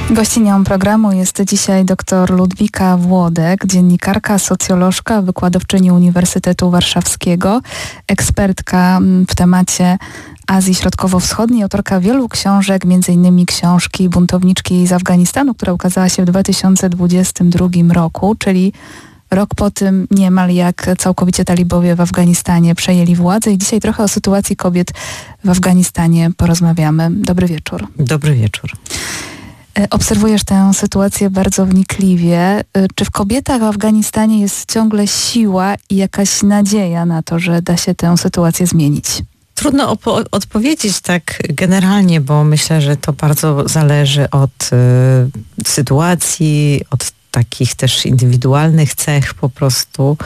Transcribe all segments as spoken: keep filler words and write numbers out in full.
Gościnią programu jest dzisiaj dr Ludwika Włodek, dziennikarka, socjolożka, wykładowczyni Uniwersytetu Warszawskiego, ekspertka w temacie Azji Środkowo-Wschodniej, autorka wielu książek, między innymi książki Buntowniczki z Afganistanu, która ukazała się w dwa tysiące dwudziestym drugim roku, czyli rok po tym niemal jak całkowicie talibowie w Afganistanie przejęli władzę, i dzisiaj trochę o sytuacji kobiet w Afganistanie porozmawiamy. Dobry wieczór. Dobry wieczór. Obserwujesz tę sytuację bardzo wnikliwie. Czy w kobietach w Afganistanie jest ciągle siła i jakaś nadzieja na to, że da się tę sytuację zmienić? Trudno opo- odpowiedzieć tak generalnie, bo myślę, że to bardzo zależy od y, sytuacji, od takich też indywidualnych cech po prostu.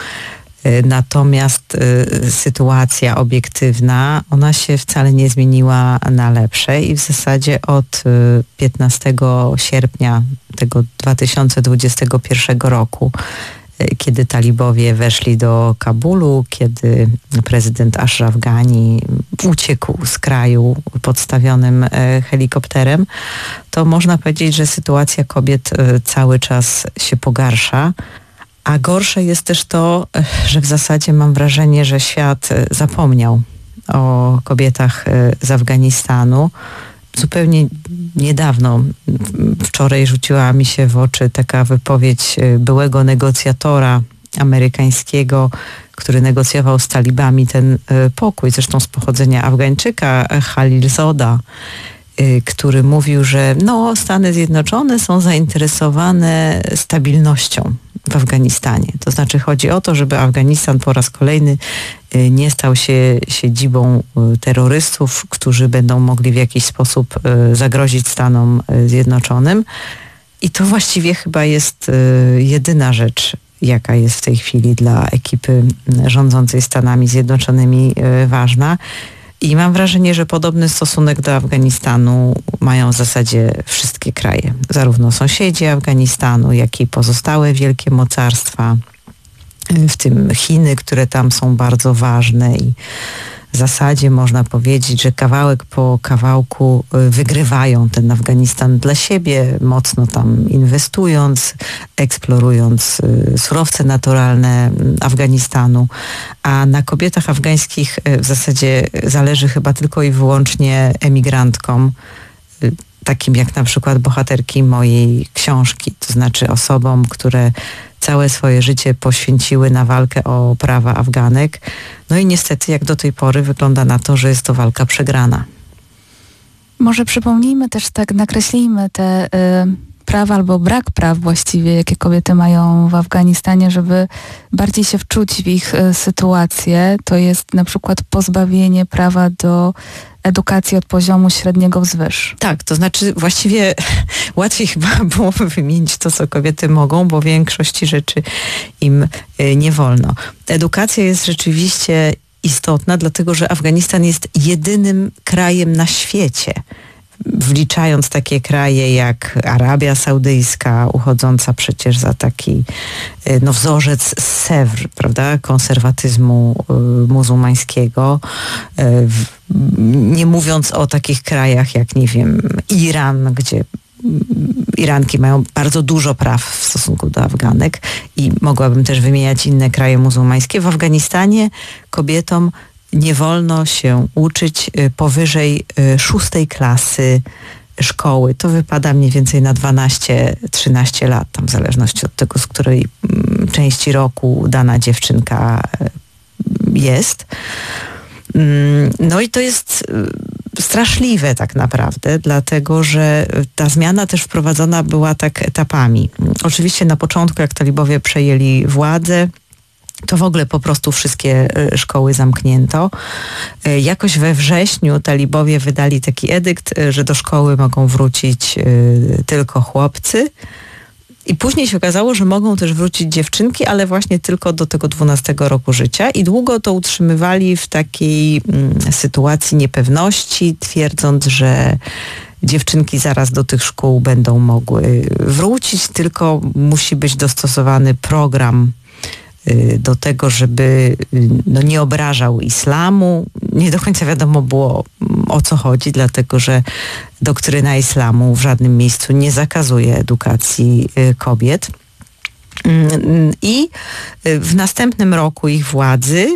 Natomiast y, sytuacja obiektywna, ona się wcale nie zmieniła na lepsze i w zasadzie od y, piętnastego sierpnia tego dwa tysiące dwudziestego pierwszego roku, y, kiedy talibowie weszli do Kabulu, kiedy prezydent Ashraf Ghani uciekł z kraju podstawionym y, helikopterem, to można powiedzieć, że sytuacja kobiet y, cały czas się pogarsza. A gorsze jest też to, że w zasadzie mam wrażenie, że świat zapomniał o kobietach z Afganistanu. Zupełnie niedawno, wczoraj rzuciła mi się w oczy taka wypowiedź byłego negocjatora amerykańskiego, który negocjował z talibami ten pokój, zresztą z pochodzenia Afgańczyka, Khalilzada, który mówił, że no, Stany Zjednoczone są zainteresowane stabilnością w Afganistanie. To znaczy chodzi o to, żeby Afganistan po raz kolejny nie stał się siedzibą terrorystów, którzy będą mogli w jakiś sposób zagrozić Stanom Zjednoczonym. I to właściwie chyba jest jedyna rzecz, jaka jest w tej chwili dla ekipy rządzącej Stanami Zjednoczonymi ważna. I mam wrażenie, że podobny stosunek do Afganistanu mają w zasadzie wszystkie kraje. Zarówno sąsiedzi Afganistanu, jak i pozostałe wielkie mocarstwa, w tym Chiny, które tam są bardzo ważne, i w zasadzie można powiedzieć, że kawałek po kawałku wygrywają ten Afganistan dla siebie, mocno tam inwestując, eksplorując surowce naturalne Afganistanu. A na kobietach afgańskich w zasadzie zależy chyba tylko i wyłącznie emigrantkom, takim jak na przykład bohaterki mojej książki, to znaczy osobom, które całe swoje życie poświęciły na walkę o prawa Afganek. No i niestety, jak do tej pory, wygląda na to, że jest to walka przegrana. Może przypomnijmy też, tak nakreślijmy te y, prawa albo brak praw właściwie, jakie kobiety mają w Afganistanie, żeby bardziej się wczuć w ich y, sytuację. To jest na przykład pozbawienie prawa do edukacji od poziomu średniego wzwyż. Tak, to znaczy właściwie łatwiej chyba byłoby wymienić to, co kobiety mogą, bo większości rzeczy im nie wolno. Edukacja jest rzeczywiście istotna, dlatego że Afganistan jest jedynym krajem na świecie, wliczając takie kraje jak Arabia Saudyjska, uchodząca przecież za taki no, wzorzec z Sewr, prawda, konserwatyzmu y, muzułmańskiego, y, w, nie mówiąc o takich krajach jak, nie wiem, Iran, gdzie Iranki mają bardzo dużo praw w stosunku do Afganek, i mogłabym też wymieniać inne kraje muzułmańskie. W Afganistanie kobietom nie wolno się uczyć powyżej szóstej klasy szkoły. To wypada mniej więcej na dwanaście trzynaście lat, tam w zależności od tego, z której części roku dana dziewczynka jest. No i to jest straszliwe tak naprawdę, dlatego że ta zmiana też wprowadzona była tak etapami. Oczywiście na początku, jak talibowie przejęli władzę, to w ogóle po prostu wszystkie szkoły zamknięto. Jakoś we wrześniu talibowie wydali taki edykt, że do szkoły mogą wrócić tylko chłopcy. I później się okazało, że mogą też wrócić dziewczynki, ale właśnie tylko do tego dwunastego roku życia, i długo to utrzymywali w takiej mm, sytuacji niepewności, twierdząc, że dziewczynki zaraz do tych szkół będą mogły wrócić, tylko musi być dostosowany program do tego, żeby no, nie obrażał islamu. Nie do końca wiadomo było, o co chodzi, dlatego że doktryna islamu w żadnym miejscu nie zakazuje edukacji kobiet. I w następnym roku ich władzy,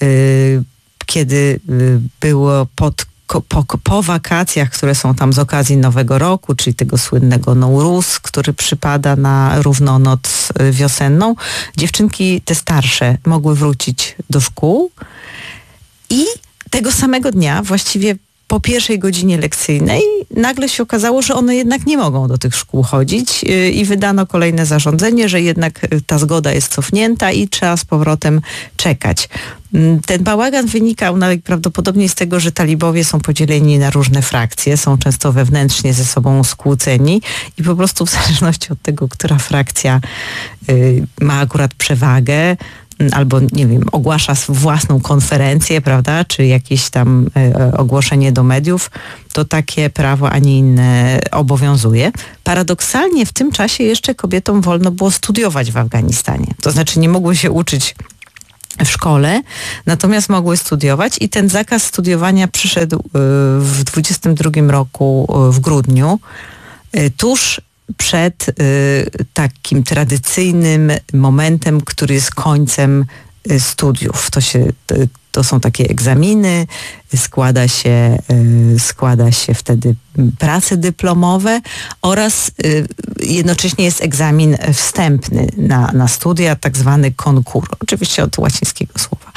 kiedy było pod Po, po wakacjach, które są tam z okazji Nowego Roku, czyli tego słynnego Nowruz, który przypada na równonoc wiosenną, dziewczynki te starsze mogły wrócić do szkół i tego samego dnia, właściwie po pierwszej godzinie lekcyjnej, nagle się okazało, że one jednak nie mogą do tych szkół chodzić i wydano kolejne zarządzenie, że jednak ta zgoda jest cofnięta i trzeba z powrotem czekać. Ten bałagan wynikał najprawdopodobniej z tego, że talibowie są podzieleni na różne frakcje, są często wewnętrznie ze sobą skłóceni i po prostu w zależności od tego, która frakcja y, ma akurat przewagę, albo, nie wiem, ogłasza własną konferencję, prawda, czy jakieś tam y, ogłoszenie do mediów, to takie prawo, a nie inne obowiązuje. Paradoksalnie w tym czasie jeszcze kobietom wolno było studiować w Afganistanie. To znaczy nie mogły się uczyć w szkole, natomiast mogły studiować i ten zakaz studiowania przyszedł y, w dwudziestym drugim roku y, w grudniu, y, tuż przed y, takim tradycyjnym momentem, który jest końcem y, studiów. To się, y, to są takie egzaminy, składa się, y, składa się wtedy prace dyplomowe oraz y, jednocześnie jest egzamin wstępny na, na studia, tak zwany konkurs, oczywiście od łacińskiego słowa.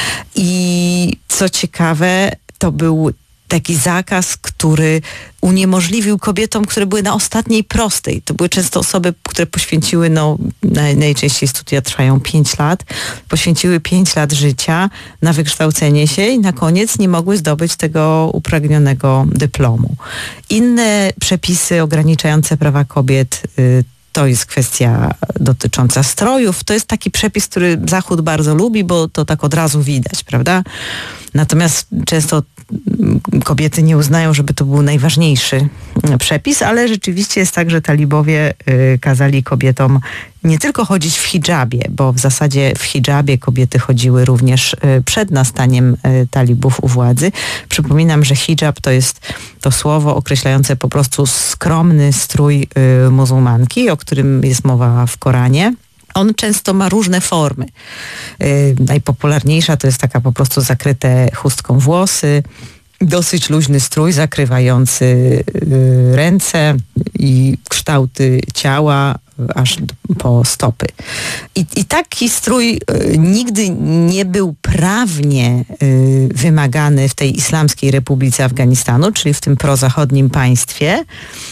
I co ciekawe, to był taki zakaz, który uniemożliwił kobietom, które były na ostatniej prostej. To były często osoby, które poświęciły, no naj, najczęściej studia trwają pięć lat, poświęciły pięć lat życia na wykształcenie się i na koniec nie mogły zdobyć tego upragnionego dyplomu. Inne przepisy ograniczające prawa kobiet, y, to jest kwestia dotycząca strojów. To jest taki przepis, który Zachód bardzo lubi, bo to tak od razu widać, prawda? Natomiast często kobiety nie uznają, żeby to był najważniejszy przepis, ale rzeczywiście jest tak, że talibowie y, kazali kobietom nie tylko chodzić w hidżabie, bo w zasadzie w hidżabie kobiety chodziły również y, przed nastaniem y, talibów u władzy. Przypominam, że hidżab to jest to słowo określające po prostu skromny strój y, muzułmanki, o którym jest mowa w Koranie. On często ma różne formy. Yy, najpopularniejsza to jest taka po prostu zakryte chustką włosy, dosyć luźny strój zakrywający yy, ręce i kształty ciała aż po stopy. I, i taki strój y, nigdy nie był prawnie y, wymagany w tej Islamskiej Republice Afganistanu, czyli w tym prozachodnim państwie,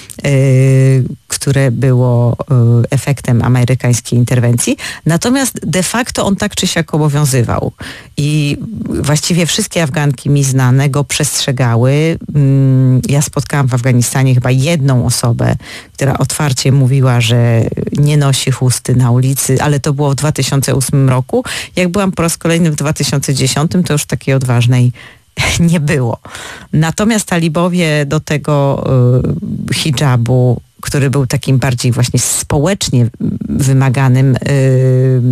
y, które było y, efektem amerykańskiej interwencji. Natomiast de facto on tak czy siak obowiązywał. I właściwie wszystkie Afganki mi znane go przestrzegały. Y, ja spotkałam w Afganistanie chyba jedną osobę, która otwarcie mówiła, że nie nosi chusty na ulicy, ale to było w dwa tysiące ósmym roku. Jak byłam po raz kolejny w dwa tysiące dziesiątym, to już takiej odważnej nie było. Natomiast talibowie do tego y, hidżabu, który był takim bardziej właśnie społecznie wymaganym, yy,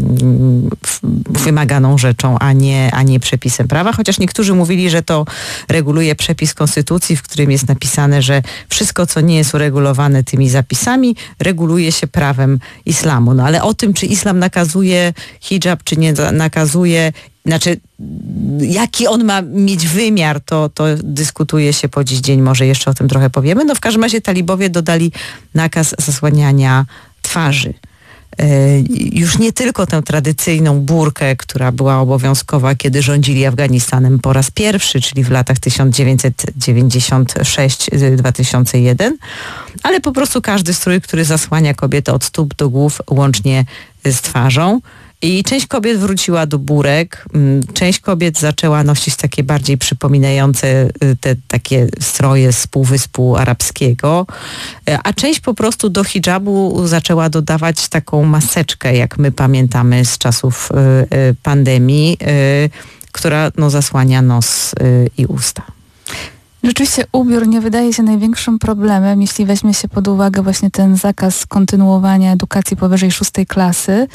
wymaganą rzeczą, a nie, a nie przepisem prawa. Chociaż niektórzy mówili, że to reguluje przepis konstytucji, w którym jest napisane, że wszystko, co nie jest uregulowane tymi zapisami, reguluje się prawem islamu. No ale o tym, czy islam nakazuje hidżab, czy nie nakazuje, znaczy jaki on ma mieć wymiar, to, to dyskutuje się po dziś dzień, może jeszcze o tym trochę powiemy. No w każdym razie talibowie dodali nakaz zasłaniania twarzy. Yy, już nie tylko tę tradycyjną burkę, która była obowiązkowa, kiedy rządzili Afganistanem po raz pierwszy, czyli w latach tysiąc dziewięćset dziewięćdziesiąt sześć do dwa tysiące jeden, ale po prostu każdy strój, który zasłania kobietę od stóp do głów, łącznie z twarzą. I część kobiet wróciła do burek, część kobiet zaczęła nosić takie bardziej przypominające te takie stroje z Półwyspu Arabskiego, a część po prostu do hidżabu zaczęła dodawać taką maseczkę, jak my pamiętamy z czasów pandemii, która no, zasłania nos i usta. Rzeczywiście ubiór nie wydaje się największym problemem, jeśli weźmie się pod uwagę właśnie ten zakaz kontynuowania edukacji powyżej szóstej klasy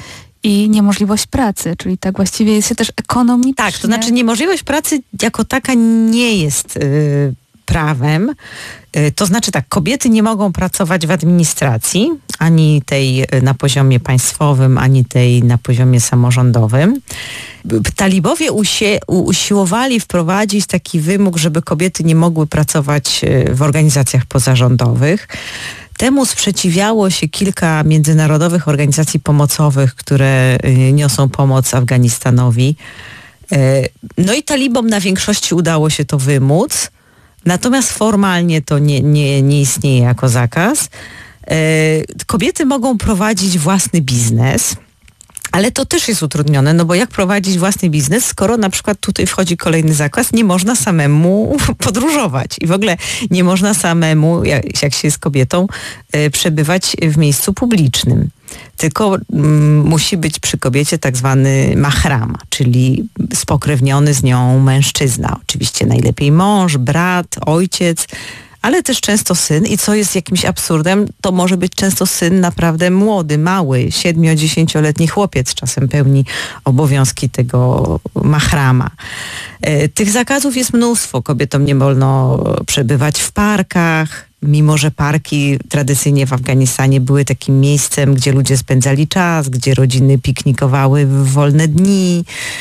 I niemożliwość pracy, czyli tak właściwie jest się też ekonomicznie... Tak, to znaczy niemożliwość pracy jako taka nie jest y, prawem. Y, to znaczy tak, kobiety nie mogą pracować w administracji, ani tej na poziomie państwowym, ani tej na poziomie samorządowym. Talibowie usie, usiłowali wprowadzić taki wymóg, żeby kobiety nie mogły pracować w organizacjach pozarządowych. Temu sprzeciwiało się kilka międzynarodowych organizacji pomocowych, które niosą pomoc Afganistanowi. No i talibom na większości udało się to wymóc, natomiast formalnie to nie, nie, nie istnieje jako zakaz. Kobiety mogą prowadzić własny biznes, ale to też jest utrudnione, no bo jak prowadzić własny biznes, skoro na przykład tutaj wchodzi kolejny zakaz, nie można samemu podróżować i w ogóle nie można samemu, jak, jak się jest kobietą, y, przebywać w miejscu publicznym. Tylko mm, musi być przy kobiecie tak zwany mahrama, czyli spokrewniony z nią mężczyzna. Oczywiście najlepiej mąż, brat, ojciec, ale też często syn i co jest jakimś absurdem, to może być często syn naprawdę młody, mały, siedmiu-dziesięcioletni chłopiec czasem pełni obowiązki tego mahrama. E, tych zakazów jest mnóstwo. Kobietom nie wolno przebywać w parkach, mimo że parki tradycyjnie w Afganistanie były takim miejscem, gdzie ludzie spędzali czas, gdzie rodziny piknikowały w wolne dni.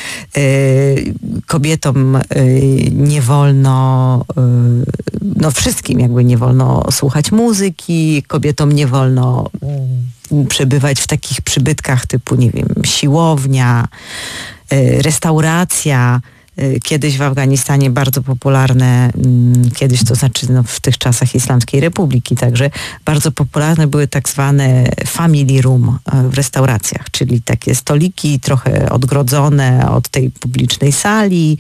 Kobietom nie wolno, no wszystkim jakby nie wolno słuchać muzyki, kobietom nie wolno przebywać w takich przybytkach typu, nie wiem, siłownia, restauracja. Kiedyś w Afganistanie bardzo popularne, kiedyś to znaczy no, w tych czasach Islamskiej Republiki, także bardzo popularne były tak zwane family room w restauracjach, czyli takie stoliki trochę odgrodzone od tej publicznej sali,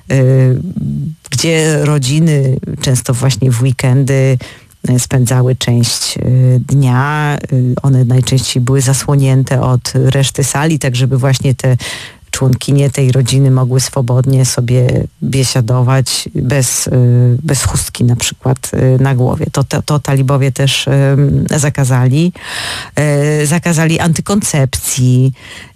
gdzie rodziny często właśnie w weekendy spędzały część dnia. One najczęściej były zasłonięte od reszty sali, tak żeby właśnie te członkinie tej rodziny mogły swobodnie sobie biesiadować bez, bez chustki na przykład na głowie. To, to, to talibowie też zakazali. Zakazali antykoncepcji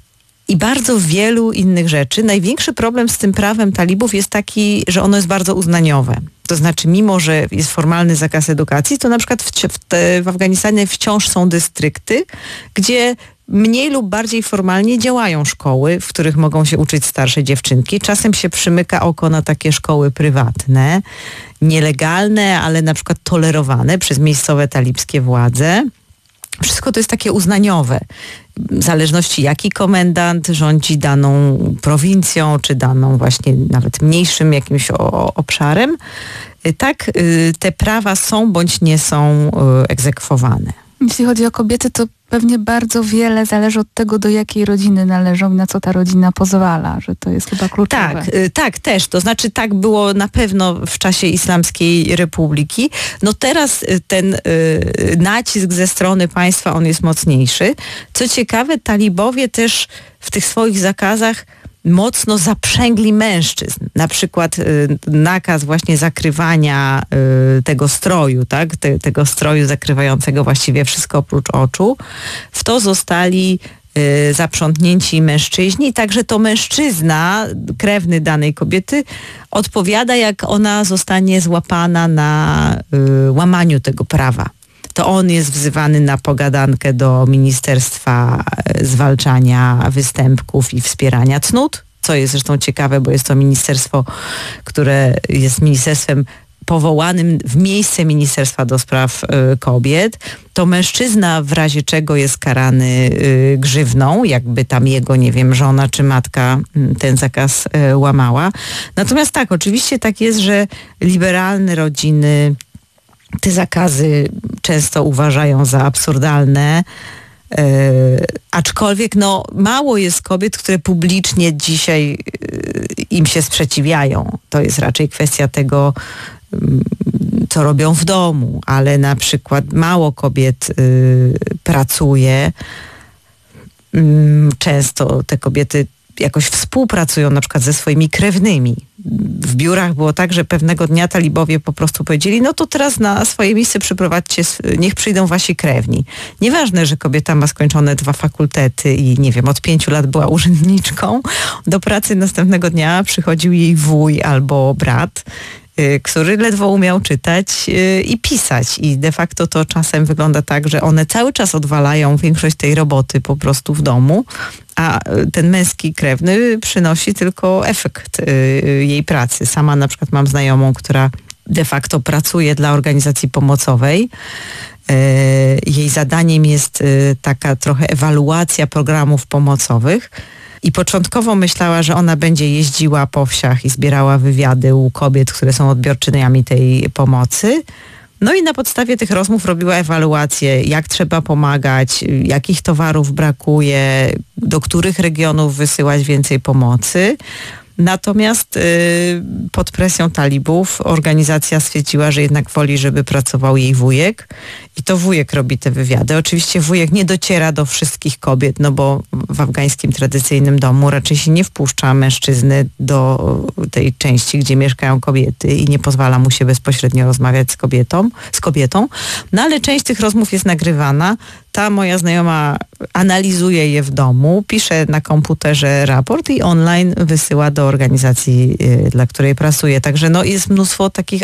i bardzo wielu innych rzeczy. Największy problem z tym prawem talibów jest taki, że ono jest bardzo uznaniowe. To znaczy, mimo że jest formalny zakaz edukacji, to na przykład w, w, w Afganistanie wciąż są dystrykty, gdzie mniej lub bardziej formalnie działają szkoły, w których mogą się uczyć starsze dziewczynki. Czasem się przymyka oko na takie szkoły prywatne, nielegalne, ale na przykład tolerowane przez miejscowe talibskie władze. Wszystko to jest takie uznaniowe. W zależności jaki komendant rządzi daną prowincją, czy daną właśnie nawet mniejszym jakimś o, obszarem, tak te prawa są bądź nie są egzekwowane. Jeśli chodzi o kobiety, to pewnie bardzo wiele zależy od tego, do jakiej rodziny należą i na co ta rodzina pozwala, że to jest chyba kluczowe. Tak, tak też. To znaczy tak było na pewno w czasie Islamskiej Republiki. No teraz ten y, nacisk ze strony państwa, on jest mocniejszy. Co ciekawe, talibowie też w tych swoich zakazach mocno zaprzęgli mężczyzn. Na przykład y, nakaz właśnie zakrywania y, tego stroju, tak? Te, tego stroju zakrywającego właściwie wszystko oprócz oczu. W to zostali y, zaprzątnięci mężczyźni. Także to mężczyzna, krewny danej kobiety, odpowiada, jak ona zostanie złapana na y, łamaniu tego prawa. To on jest wzywany na pogadankę do Ministerstwa Zwalczania Występków i Wspierania Cnót, co jest zresztą ciekawe, bo jest to ministerstwo, które jest ministerstwem powołanym w miejsce Ministerstwa do Spraw y, Kobiet. To mężczyzna w razie czego jest karany y, grzywną, jakby tam jego, nie wiem, żona czy matka y, ten zakaz y, łamała. Natomiast tak, oczywiście tak jest, że liberalne rodziny te zakazy często uważają za absurdalne, yy, aczkolwiek no, mało jest kobiet, które publicznie dzisiaj yy, im się sprzeciwiają. To jest raczej kwestia tego, yy, co robią w domu, ale na przykład mało kobiet yy, pracuje. Yy, często te kobiety jakoś współpracują na przykład ze swoimi krewnymi. w biurach było tak, że pewnego dnia talibowie po prostu powiedzieli, no to teraz na swoje miejsce przyprowadźcie, niech przyjdą wasi krewni. Nieważne, że kobieta ma skończone dwa fakultety i nie wiem, od pięciu lat była urzędniczką, do pracy następnego dnia przychodził jej wuj albo brat, który ledwo umiał czytać i pisać. I de facto to czasem wygląda tak, że one cały czas odwalają większość tej roboty po prostu w domu, a ten męski krewny przynosi tylko efekt jej pracy. Sama na przykład mam znajomą, która de facto pracuje dla organizacji pomocowej. Jej zadaniem jest taka trochę ewaluacja programów pomocowych. I początkowo myślała, że ona będzie jeździła po wsiach i zbierała wywiady u kobiet, które są odbiorczyniami tej pomocy. No i na podstawie tych rozmów robiła ewaluację, jak trzeba pomagać, jakich towarów brakuje, do których regionów wysyłać więcej pomocy. Natomiast y, pod presją talibów organizacja stwierdziła, że jednak woli, żeby pracował jej wujek i to wujek robi te wywiady. Oczywiście wujek nie dociera do wszystkich kobiet, no bo w afgańskim tradycyjnym domu raczej się nie wpuszcza mężczyzny do tej części, gdzie mieszkają kobiety i nie pozwala mu się bezpośrednio rozmawiać z kobietą, z kobietą. No ale część tych rozmów jest nagrywana. Ta moja znajoma analizuje je w domu, pisze na komputerze raport i online wysyła do organizacji, dla której pracuje. Także no jest mnóstwo takich